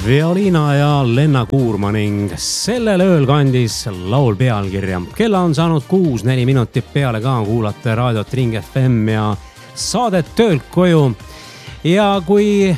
Violina ja Lenna Kuurma ning sellel ööl kandis laul pealkirja. Kella on saanud 6-4 minutit peale ka, kuulate raadiot Ring FM ja saadet Töölt koju. Ja kui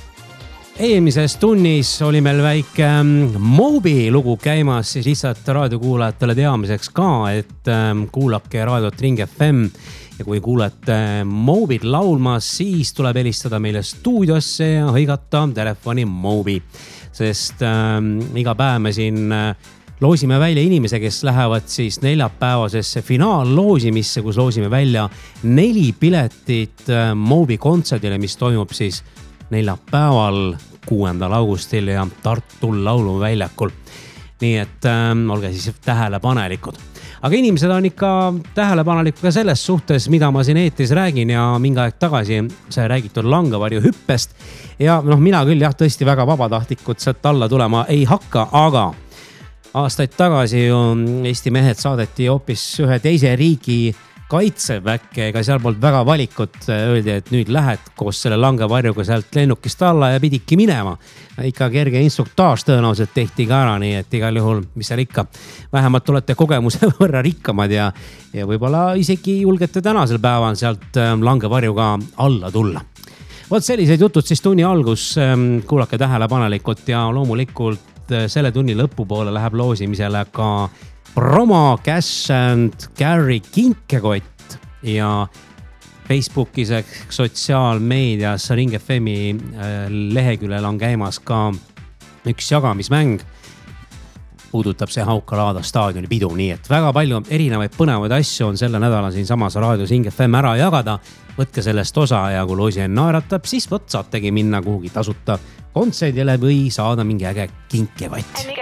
eelmises tunnis oli meil väike Moby lugu käimas, siis lihtsalt raadiokuulajatele teamiseks ka, et kuulake raadiot Ring FM. Ja kui kuulete Mobyt laulmas, siis tuleb helistada meile stuudiosse ja hõigata telefoni Moby. Sest iga päev me siin loosime välja inimese, kes lähevad siis neljapäevasesse finaalloosimisse, kus loosime välja 4 piletit Moby kontserdile, mis toimub siis neljapäeval 6. augustil ja Tartu Lauluväljakul. Nii et olge siis tähelepanelikud. Aga inimesed on ikka tähelepanelikud ka selles suhtes, mida ma siin eetris räägin ja mingi aeg tagasi sai räägitud langevarju hüppest. Ja mina küll tõesti väga vabatahtlikult sealt alla tulema ei hakka, aga aastaid tagasi Eesti mehed saadeti hoopis ühe teise riigi kaitseväkke, ega seal polnud väga valikut, öeldi, et nüüd lähed koos selle langevarjuga sealt lennukist alla ja pididki minema. Ikka kerge instruktaaž tõenäoliselt tehti ka ära, nii et igal juhul, mis seal ikka, vähemalt olete kogemuse võrra rikkamad ja võib-olla isegi julgete tänasel päeval sealt langevarjuga alla tulla. Vot sellised jutud siis tunni algus, kuulake tähelepanelikult ja loomulikult selle tunni lõpupoole läheb loosimisele ka promo Cash and Carry kinkekott ja Facebookis sotsiaalmeedias Ring FMi leheküljel on käimas ka üks jagamismäng. Puudutab see Hauka-Laada staadioni pidu, nii et väga palju erinevaid põnevaid asju on selle nädala siin samas raadios Ring FM ära jagada. Võtke sellest osa ja kui loosi naeratab, siis saategi minna kuhugi tasuta kontserdile või saada mingi äge kinkekott.